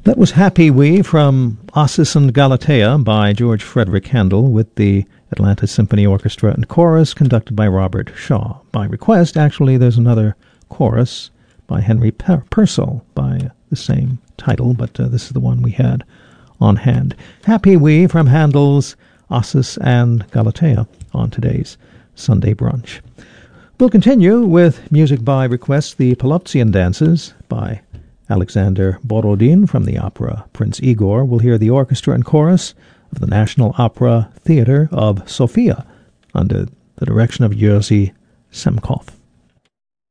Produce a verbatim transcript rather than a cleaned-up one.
That was Happy We from Ossis and Galatea by George Frederick Handel with the Atlanta Symphony Orchestra and Chorus conducted by Robert Shaw. By request, actually, there's another chorus by Henry per- Purcell by the same title, but uh, this is the one we had on hand. Happy We from Handel's Ossis and Galatea on today's Sunday Brunch. We'll continue with music by request, the Poloptzian Dances by Alexander Borodin from the opera Prince Igor. We'll hear the orchestra and chorus of the National Opera Theater of Sofia under the direction of Jerzy Semkov.